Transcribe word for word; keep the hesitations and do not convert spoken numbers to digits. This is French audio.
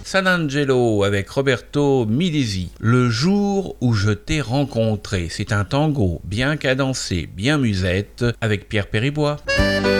San Angelo avec Roberto Midisi. Le jour où je t'ai rencontré, c'est un tango bien cadencé, bien musette avec Pierre Péribois.